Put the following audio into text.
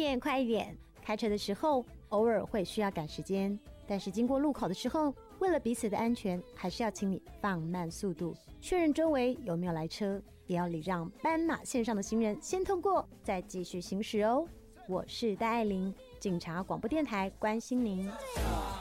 点，快一点！开车的时候偶尔会需要赶时间，但是经过路口的时候，为了彼此的安全，还是要请你放慢速度，确认周围有没有来车，也要礼让斑马线上的行人先通过，再继续行驶哦。我是戴爱玲，警察广播电台关心您。